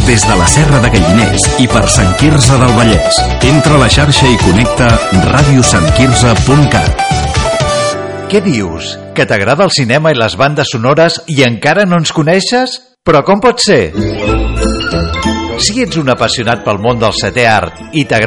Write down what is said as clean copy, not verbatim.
des de la Serra de Galliners i per Sant Quirze del Vallès. Entra a la xarxa i connecta radiosantquirze.cat. Què dius? Que t'agrada el cinema i les bandes sonores i encara no ens coneixes? Però com pot ser? Si ets un apassionat pel món del setè art i t'agrada